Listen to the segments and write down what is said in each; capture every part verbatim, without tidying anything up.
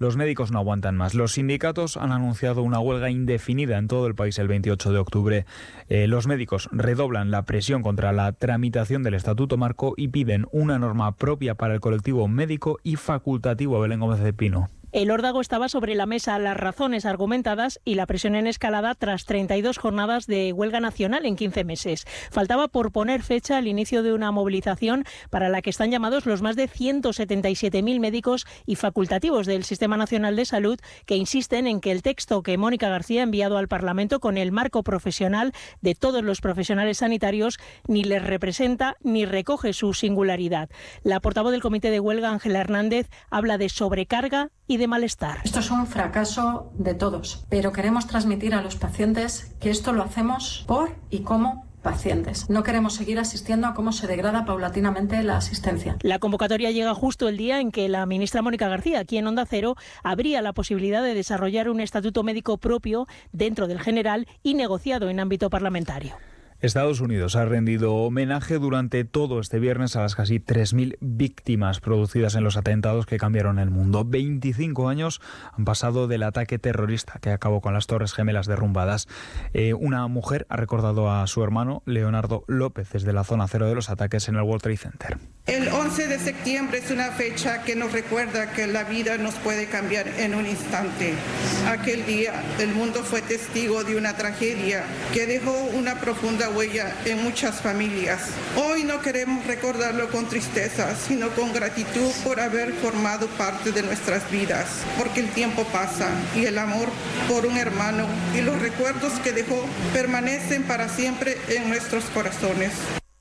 Los médicos no aguantan más. Los sindicatos han anunciado una huelga indefinida en todo el país el veintiocho de octubre. Eh, los médicos redoblan la presión contra la tramitación del Estatuto Marco y piden una norma propia para el colectivo médico y facultativo. Belén Gómez de Pino. El órdago estaba sobre la mesa, las razones argumentadas y la presión en escalada tras treinta y dos jornadas de huelga nacional en quince meses. Faltaba por poner fecha al inicio de una movilización para la que están llamados los más de ciento setenta y siete mil médicos y facultativos del Sistema Nacional de Salud, que insisten en que el texto que Mónica García ha enviado al Parlamento con el marco profesional de todos los profesionales sanitarios ni les representa ni recoge su singularidad. La portavoz del Comité de Huelga, Ángela Hernández, habla de sobrecarga y de malestar. Esto es un fracaso de todos, pero queremos transmitir a los pacientes que esto lo hacemos por y como pacientes. No queremos seguir asistiendo a cómo se degrada paulatinamente la asistencia. La convocatoria llega justo el día en que la ministra Mónica García, aquí en Onda Cero, abría la posibilidad de desarrollar un estatuto médico propio dentro del general y negociado en ámbito parlamentario. Estados Unidos ha rendido homenaje durante todo este viernes a las casi tres mil víctimas producidas en los atentados que cambiaron el mundo. veinticinco años han pasado del ataque terrorista que acabó con las Torres Gemelas derrumbadas. Eh, una mujer ha recordado a su hermano, Leonardo López, desde la zona cero de los ataques en el World Trade Center. El once de septiembre es una fecha que nos recuerda que la vida nos puede cambiar en un instante. Aquel día el mundo fue testigo de una tragedia que dejó una profunda huella en muchas familias. Hoy no queremos recordarlo con tristeza, sino con gratitud por haber formado parte de nuestras vidas, porque el tiempo pasa y el amor por un hermano y los recuerdos que dejó permanecen para siempre en nuestros corazones.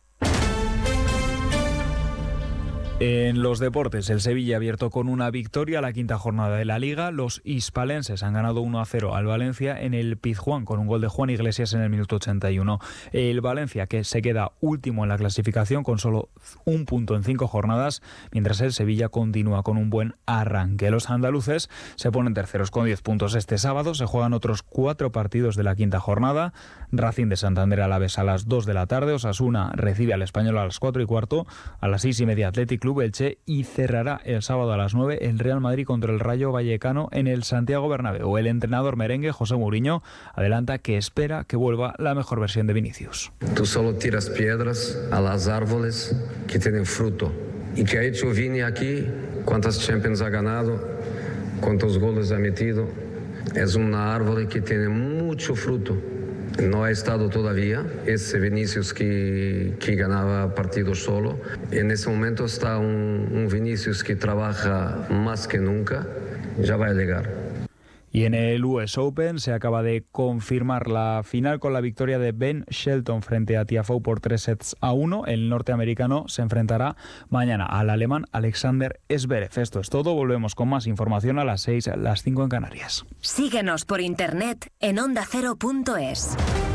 En los deportes, el Sevilla ha abierto con una victoria la quinta jornada de la Liga. Los hispalenses han ganado uno a cero al Valencia en el Pizjuán con un gol de Juan Iglesias en el minuto ochenta y uno. El Valencia, que se queda último en la clasificación con solo un punto en cinco jornadas, mientras el Sevilla continúa con un buen arranque. Los andaluces se ponen terceros con diez puntos. Este sábado se juegan otros cuatro partidos de la quinta jornada. Racing de Santander Alavés a las dos de la tarde. Osasuna recibe al Español a las cuatro y cuarto. A las seis y media Athletic Club Elche, y cerrará el sábado a las nueve el Real Madrid contra el Rayo Vallecano en el Santiago Bernabéu. El entrenador merengue José Mourinho adelanta que espera que vuelva la mejor versión de Vinicius. Tú solo tiras piedras a las árboles que tienen fruto. ¿Y qué ha hecho Vini aquí? ¿Cuántas Champions ha ganado? ¿Cuántos goles ha metido? Es una árbol que tiene mucho fruto. No ha estado todavía ese Vinicius que, que ganaba partidos solo. En ese momento está un, un Vinicius que trabaja más que nunca. Ya va a llegar. Y en el U S Open se acaba de confirmar la final con la victoria de Ben Shelton frente a Tiafoe por tres sets a uno. El norteamericano se enfrentará mañana al alemán Alexander Zverev. Esto es todo. Volvemos con más información a las seis, a las cinco en Canarias. Síguenos por internet en onda cero punto es.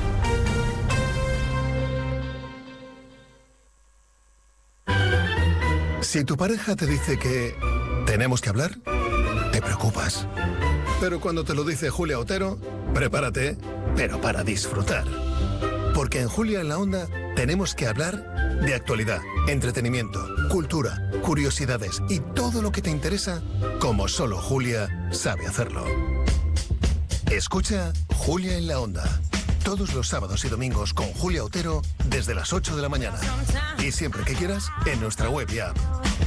Si tu pareja te dice que tenemos que hablar, te preocupas. Pero cuando te lo dice Julia Otero, prepárate, pero para disfrutar. Porque en Julia en la Onda tenemos que hablar de actualidad, entretenimiento, cultura, curiosidades y todo lo que te interesa, como solo Julia sabe hacerlo. Escucha Julia en la Onda, todos los sábados y domingos con Julia Otero desde las ocho de la mañana. Y siempre que quieras, en nuestra web y app.